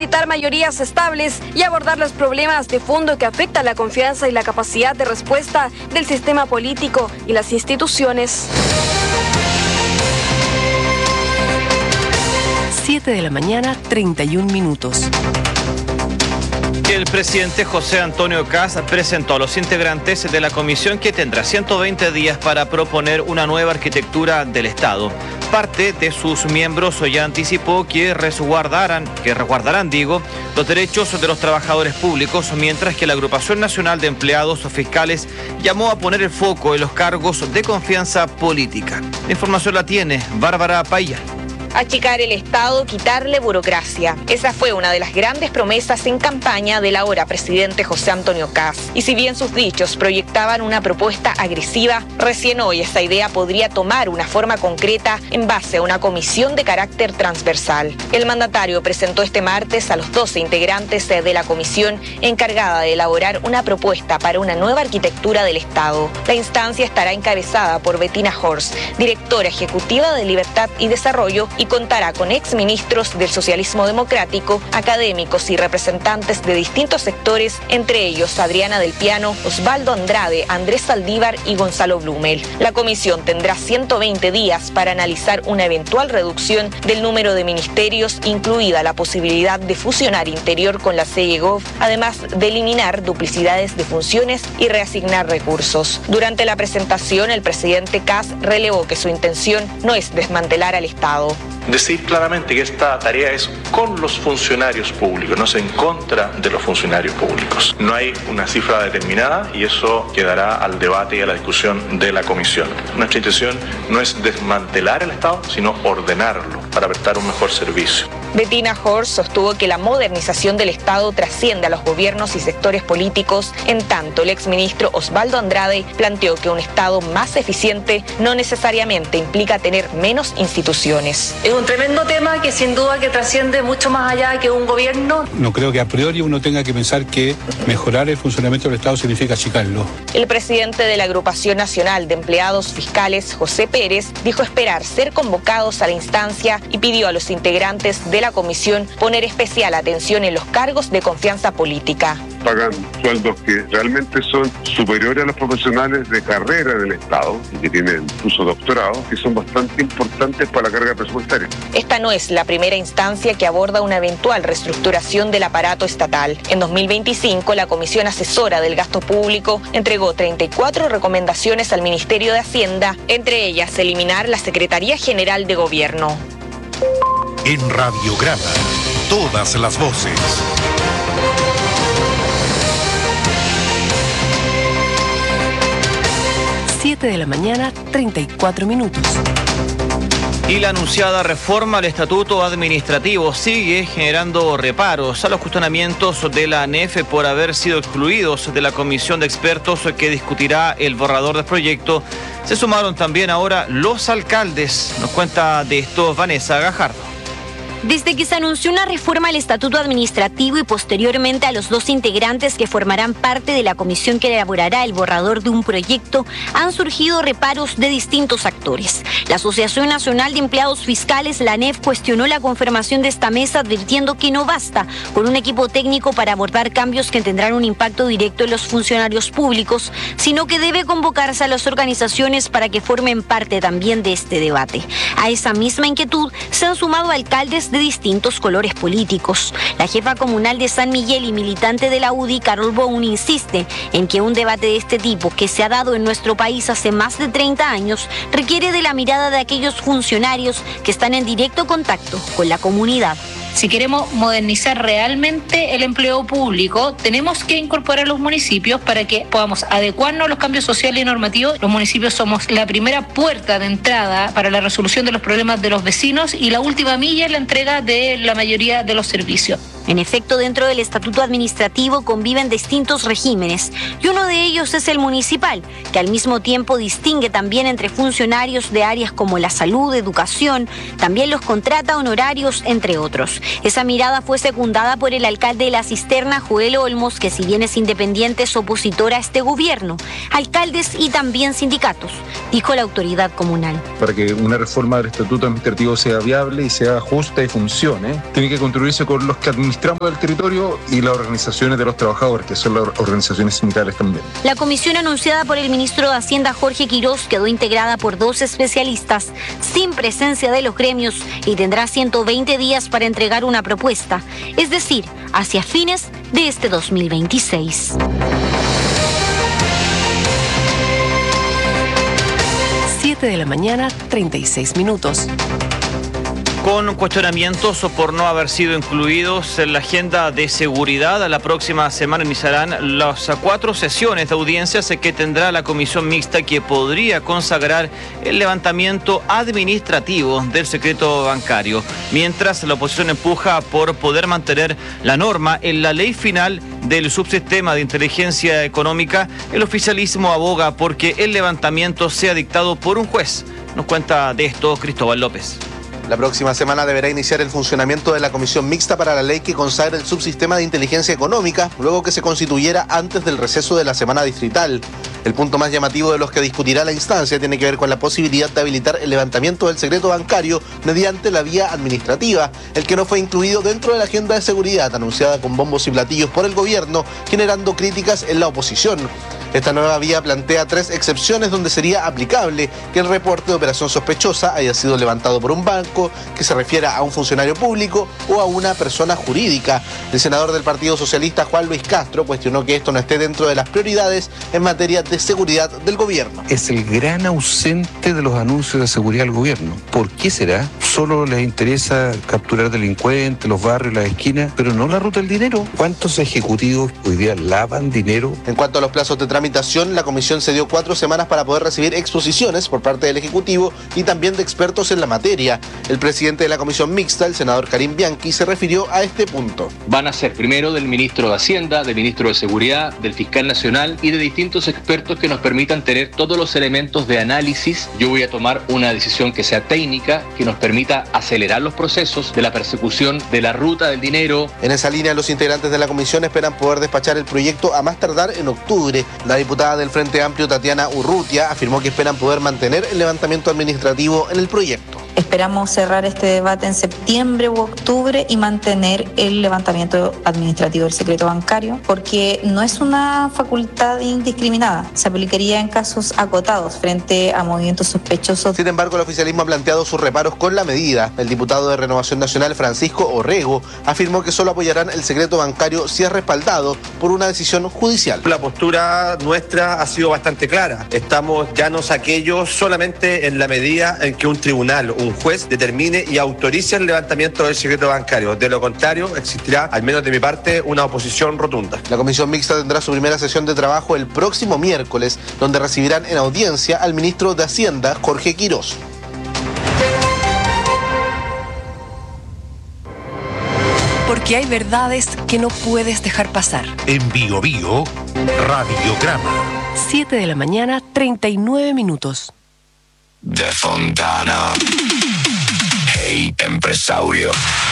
concretar mayorías estables y abordar los problemas de fondo que afectan la confianza y la capacidad de respuesta del sistema político y las instituciones. 7 de la mañana, 31 minutos. El presidente José Antonio Kast presentó a los integrantes de la comisión que tendrá 120 días para proponer una nueva arquitectura del Estado. Parte de sus miembros ya anticipó que resguardarán los derechos de los trabajadores públicos, mientras que la Agrupación Nacional de Empleados Fiscales llamó a poner el foco en los cargos de confianza política. La información la tiene Bárbara Paya. Achicar el Estado, quitarle burocracia. Esa fue una de las grandes promesas en campaña del ahora presidente José Antonio Kast. Y si bien sus dichos proyectaban una propuesta agresiva, recién hoy esa idea podría tomar una forma concreta en base a una comisión de carácter transversal. El mandatario presentó este martes a los 12 integrantes de la comisión encargada de elaborar una propuesta para una nueva arquitectura del Estado. La instancia estará encabezada por Bettina Horst, directora ejecutiva de Libertad y Desarrollo, y contará con exministros del socialismo democrático, académicos y representantes de distintos sectores, entre ellos Adriana del Piano, Osvaldo Andrade, Andrés Saldívar y Gonzalo Blumel. La comisión tendrá 120 días para analizar una eventual reducción del número de ministerios, incluida la posibilidad de fusionar Interior con la CEGOV, además de eliminar duplicidades de funciones y reasignar recursos. Durante la presentación, el presidente Kast relevó que su intención no es desmantelar al Estado. Decir claramente que esta tarea es con los funcionarios públicos, no es en contra de los funcionarios públicos. No hay una cifra determinada y eso quedará al debate y a la discusión de la comisión. Nuestra intención no es desmantelar el Estado, sino ordenarlo para prestar un mejor servicio. Bettina Horst sostuvo que la modernización del Estado trasciende a los gobiernos y sectores políticos, en tanto el exministro Osvaldo Andrade planteó que un Estado más eficiente no necesariamente implica tener menos instituciones. Es un tremendo tema que sin duda que trasciende mucho más allá que un gobierno. No creo que a priori uno tenga que pensar que mejorar el funcionamiento del Estado significa achicarlo. El presidente de la Agrupación Nacional de Empleados Fiscales, José Pérez, dijo esperar ser convocados a la instancia y pidió a los integrantes de la comisión poner especial atención en los cargos de confianza política. Pagan sueldos que realmente son superiores a los profesionales de carrera del Estado y que tienen incluso doctorados, que son bastante importantes para la carga presupuestaria. Esta no es la primera instancia que aborda una eventual reestructuración del aparato estatal. En 2025, la Comisión Asesora del Gasto Público entregó 34 recomendaciones al Ministerio de Hacienda, entre ellas eliminar la Secretaría General de Gobierno. En Radiograma, todas las voces. 7 de la mañana, 34 minutos. Y la anunciada reforma al estatuto administrativo sigue generando reparos a los cuestionamientos de la ANEF por haber sido excluidos de la comisión de expertos que discutirá el borrador del proyecto. Se sumaron también ahora los alcaldes. Nos cuenta de esto Vanessa Gajardo. Desde que se anunció una reforma al estatuto administrativo y posteriormente a los 2 integrantes que formarán parte de la comisión que elaborará el borrador de un proyecto, han surgido reparos de distintos actores. La Asociación Nacional de Empleados Fiscales, la ANEF, cuestionó la confirmación de esta mesa advirtiendo que no basta con un equipo técnico para abordar cambios que tendrán un impacto directo en los funcionarios públicos, sino que debe convocarse a las organizaciones para que formen parte también de este debate. A esa misma inquietud se han sumado alcaldes de distintos colores políticos. La jefa comunal de San Miguel y militante de la UDI, Carol Boun, insiste en que un debate de este tipo, que se ha dado en nuestro país hace más de 30 años, requiere de la mirada de aquellos funcionarios que están en directo contacto con la comunidad. Si queremos modernizar realmente el empleo público, tenemos que incorporar a los municipios para que podamos adecuarnos a los cambios sociales y normativos. Los municipios somos la primera puerta de entrada para la resolución de los problemas de los vecinos y la última milla en la entrega de la mayoría de los servicios. En efecto, dentro del estatuto administrativo conviven distintos regímenes y uno de ellos es el municipal, que al mismo tiempo distingue también entre funcionarios de áreas como la salud, educación, también los contrata honorarios, entre otros. Esa mirada fue secundada por el alcalde de La Cisterna, Joel Olmos, que si bien es independiente es opositor a este gobierno, alcaldes y también sindicatos, dijo la autoridad comunal. Para que una reforma del estatuto administrativo sea viable y sea justa y funcione, tiene que construirse con los que administran administramos el territorio, y las organizaciones de los trabajadores, que son las organizaciones sindicales también. La comisión anunciada por el ministro de Hacienda, Jorge Quirós, quedó integrada por 2 especialistas sin presencia de los gremios y tendrá 120 días para entregar una propuesta, es decir, hacia fines de este 2026. 7 de la mañana, 36 minutos. Con cuestionamientos por no haber sido incluidos en la agenda de seguridad, la próxima semana iniciarán las 4 sesiones de audiencias que tendrá la comisión mixta, que podría consagrar el levantamiento administrativo del secreto bancario. Mientras la oposición empuja por poder mantener la norma en la ley final del subsistema de inteligencia económica, el oficialismo aboga porque el levantamiento sea dictado por un juez. Nos cuenta de esto Cristóbal López. La próxima semana deberá iniciar el funcionamiento de la comisión mixta para la ley que consagra el subsistema de inteligencia económica, luego que se constituyera antes del receso de la semana distrital. El punto más llamativo de los que discutirá la instancia tiene que ver con la posibilidad de habilitar el levantamiento del secreto bancario mediante la vía administrativa, el que no fue incluido dentro de la agenda de seguridad anunciada con bombos y platillos por el gobierno, generando críticas en la oposición. Esta nueva vía plantea 3 excepciones donde sería aplicable que el reporte de operación sospechosa haya sido levantado por un banco, que se refiera a un funcionario público o a una persona jurídica. El senador del Partido Socialista, Juan Luis Castro, cuestionó que esto no esté dentro de las prioridades en materia de seguridad del gobierno. Es el gran ausente de los anuncios de seguridad del gobierno. ¿Por qué será? Solo les interesa capturar delincuentes, los barrios, las esquinas, pero no la ruta del dinero. ¿Cuántos ejecutivos hoy día lavan dinero? En cuanto a los plazos de tramitación, la comisión se dio 4 semanas para poder recibir exposiciones por parte del Ejecutivo y también de expertos en la materia. El presidente de la comisión mixta, el senador Karim Bianchi, se refirió a este punto. Van a ser primero del ministro de Hacienda, del ministro de Seguridad, del fiscal nacional y de distintos expertos que nos permitan tener todos los elementos de análisis. Yo voy a tomar una decisión que sea técnica, que nos permita acelerar los procesos de la persecución de la ruta del dinero. En esa línea, los integrantes de la comisión esperan poder despachar el proyecto a más tardar en octubre. La diputada del Frente Amplio, Tatiana Urrutia, afirmó que esperan poder mantener el levantamiento administrativo en el proyecto. Esperamos cerrar este debate en septiembre u octubre y mantener el levantamiento administrativo del secreto bancario, porque no es una facultad indiscriminada. Se aplicaría en casos acotados frente a movimientos sospechosos. Sin embargo, el oficialismo ha planteado sus reparos con la medida. El diputado de Renovación Nacional, Francisco Orrego, afirmó que solo apoyarán el secreto bancario si es respaldado por una decisión judicial. La postura nuestra ha sido bastante clara. Estamos llanos a aquello solamente en la medida en que un tribunal, un juez, determine y autorice el levantamiento del secreto bancario. De lo contrario, existirá, al menos de mi parte, una oposición rotunda. La comisión mixta tendrá su primera sesión de trabajo el próximo miércoles, donde recibirán en audiencia al ministro de Hacienda, Jorge Quirós. Porque hay verdades que no puedes dejar pasar. En Bio Bio, Radiograma. 7 de la mañana, 39 minutos. De Fontana. Hey, empresario.